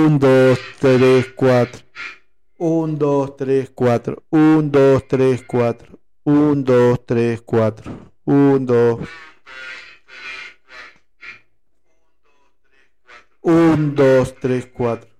Un, dos, tres, cuatro. Un, dos, tres, cuatro. Un, dos, tres, cuatro. Un, dos, tres, cuatro. Un, dos. Un, dos, tres, cuatro.